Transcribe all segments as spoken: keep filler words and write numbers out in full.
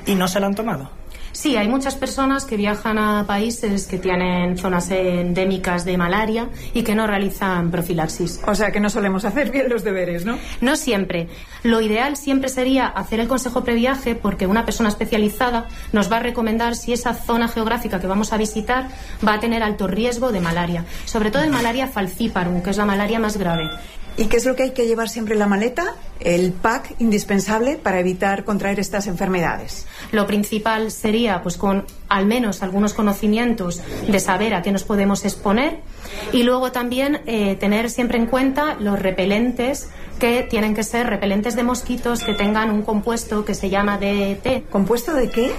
y no se la han tomado. Sí, hay muchas personas que viajan a países que tienen zonas endémicas de malaria y que no realizan profilaxis. O sea que no solemos hacer bien los deberes, ¿no? No siempre. Lo ideal siempre sería hacer el consejo previaje, porque una persona especializada nos va a recomendar si esa zona geográfica que vamos a visitar va a tener alto riesgo de malaria, sobre todo de malaria falciparum, que es la malaria más grave. ¿Y qué es lo que hay que llevar siempre en la maleta? El pack indispensable para evitar contraer estas enfermedades. Lo principal sería, pues, con al menos algunos conocimientos de saber a qué nos podemos exponer, y luego también eh, tener siempre en cuenta los repelentes, que tienen que ser repelentes de mosquitos que tengan un compuesto que se llama D E T. ¿Compuesto de qué?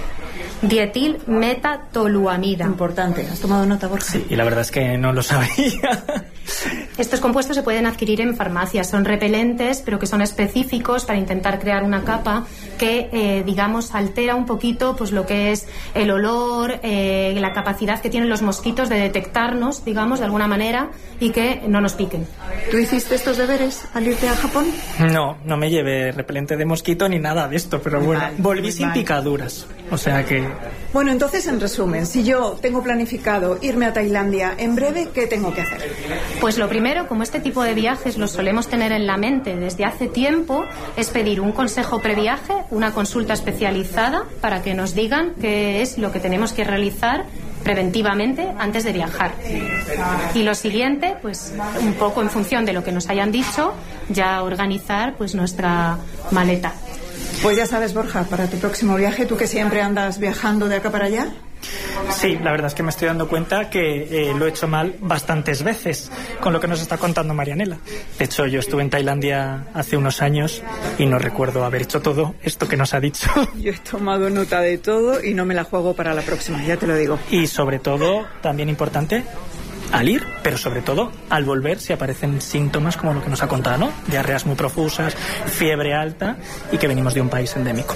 Dietilmetatoluamida. Importante. ¿Has tomado nota, Borja? Sí, y la verdad es que no lo sabía. Estos compuestos se pueden adquirir en farmacias. Son repelentes, pero que son específicos para intentar crear una capa que, eh, digamos, altera un poquito pues lo que es el olor, eh, la capacidad que tienen los mosquitos de detectarnos, digamos, de alguna manera, y que no nos piquen. ¿Tú hiciste estos deberes al irte a Japón? No, no me llevé repelente de mosquito ni nada de esto, pero bueno, Mal, volví sin mal. picaduras. O sea que... Bueno, entonces, en resumen, si yo tengo planificado irme a Tailandia en breve, ¿qué tengo que hacer? Pues lo primero, como este tipo de viajes los solemos tener en la mente desde hace tiempo, es pedir un consejo previaje, una consulta especializada para que nos digan qué es lo que tenemos que realizar preventivamente antes de viajar. Y lo siguiente, pues un poco en función de lo que nos hayan dicho, ya organizar pues nuestra maleta. Pues ya sabes, Borja, para tu próximo viaje, tú que siempre andas viajando de acá para allá. Sí, la verdad es que me estoy dando cuenta que eh, lo he hecho mal bastantes veces con lo que nos está contando Marianela. De hecho, yo estuve en Tailandia hace unos años y no recuerdo haber hecho todo esto que nos ha dicho. Yo he tomado nota de todo y no me la juego para la próxima, ya te lo digo. Y sobre todo, también importante, al ir, pero sobre todo al volver, si aparecen síntomas como lo que nos ha contado, ¿no? Diarreas muy profusas, fiebre alta y que venimos de un país endémico.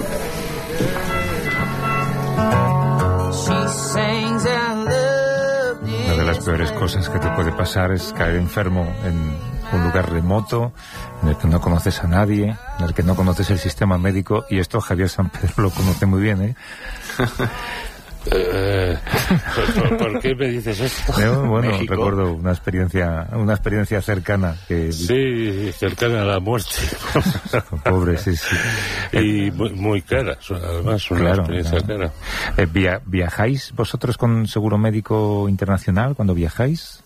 Una de las peores cosas que te puede pasar es caer enfermo en un lugar remoto, en el que no conoces a nadie, en el que no conoces el sistema médico, y esto Javier San Pedro lo conoce muy bien, ¿eh? Eh, ¿por, ¿Por qué me dices esto? No, bueno, México. recuerdo una experiencia, una experiencia cercana que sí, cercana a la muerte. Pobre, sí, sí. Y muy, muy cara, además, una claro, experiencia claro. cara. Eh, via, ¿Viajáis vosotros con seguro médico internacional cuando viajáis?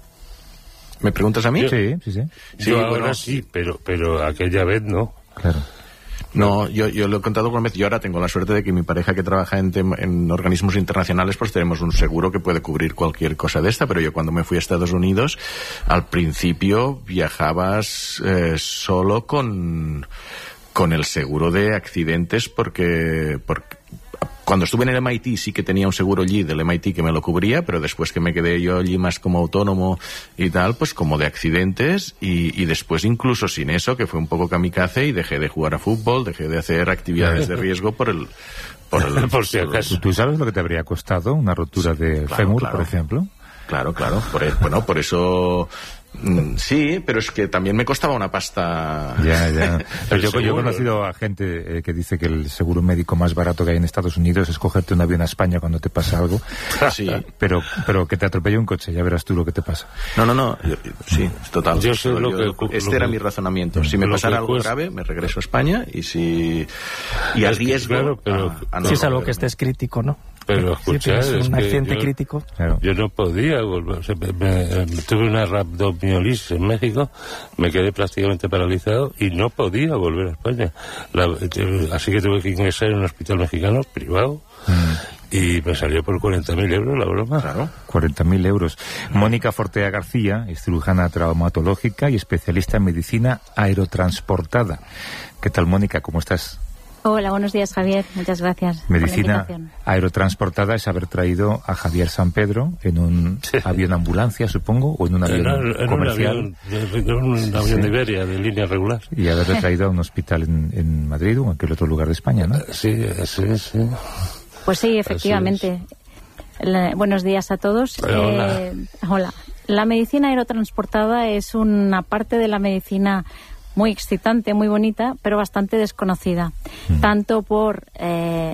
¿Me preguntas a mí? Yo, Sí, sí, sí. Sí, Yo ahora bueno, sí, pero, pero aquella vez no. Claro. No, yo, yo lo he contado alguna vez. Yo ahora tengo la suerte de que mi pareja, que trabaja en, tem- en organismos internacionales, pues tenemos un seguro que puede cubrir cualquier cosa de esta, pero yo cuando me fui a Estados Unidos, al principio viajabas eh, solo con, con el seguro de accidentes, porque, porque cuando estuve en el M I T sí que tenía un seguro allí del M I T que me lo cubría, pero después que me quedé yo allí más como autónomo y tal, pues como de accidentes, y, y después incluso sin eso, que fue un poco kamikaze, y dejé de jugar a fútbol, dejé de hacer actividades de riesgo por el... Por, el, Por si acaso. ¿Tú sabes lo que te habría costado una rotura Sí, de claro, fémur, claro. por ejemplo? Claro, claro. Por, e- bueno, por eso... mm, Sí, pero es que también me costaba una pasta. Ya, ya. Pero yo, yo he seguro. conocido a gente eh, que dice que el seguro médico más barato que hay en Estados Unidos es cogerte un avión a España cuando te pasa algo. Sí. Pero, pero que te atropelle un coche, ya verás tú lo que te pasa. No, no, no. yo- sí, es total. Yo sé lo Yo- que- este lo era que- mi razonamiento. Si me lo pasara que algo cuesta- grave, me regreso a España, y si... Y Es al que, riesgo... claro, pero- a- a no Si es algo volver. que estés crítico, ¿no? Pero Sí, escuchad, tienes es un que accidente yo- crítico. Claro. Yo no podía volver. O sea, me, me- tuve una rhabdomiolisis en México, me quedé prácticamente paralizado y no podía volver a España. La- eh, así que tuve que ingresar en un hospital mexicano privado y me salió por cuarenta mil euros la broma. Claro. cuarenta mil euros. Mónica Fortea García es cirujana traumatológica y especialista en medicina aerotransportada. ¿Qué tal, Mónica? ¿Cómo estás? Hola, buenos días, Javier. Muchas gracias Medicina por la invitación. aerotransportada es haber traído a Javier San Pedro en un Sí. avión ambulancia, supongo, o en un avión Era, era un comercial, avión, era un avión de Iberia, de línea regular. y haberle traído a un hospital en, en Madrid o en aquel otro lugar de España, ¿no? Sí, sí, sí. Pues sí, efectivamente. La- buenos días a todos. Hola. Eh, hola. La medicina aerotransportada es una parte de la medicina muy excitante, muy bonita, pero bastante desconocida, tanto por eh,